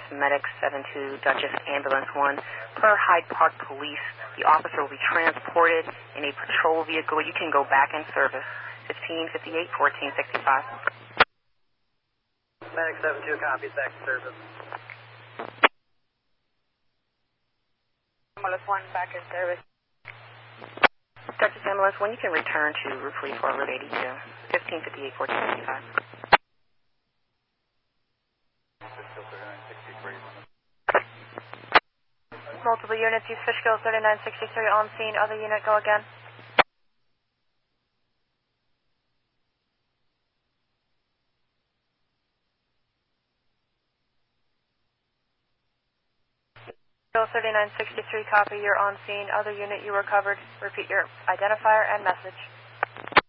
Medic 72 Duchess Ambulance 1. Per Hyde Park Police, the officer will be transported in a patrol vehicle. You can go back in service. 1558, 1465. Medic 72, copy, back in service. Ambulance 1, back in service. Duchess Ambulance 1, you can return to Route 44, Route 82. 1558, 1465. Multiple units, use Fishkill 3963 on scene. Other unit, go again. Fishkill 3963, copy, you're on scene. Other unit, you recovered. Repeat your identifier and message.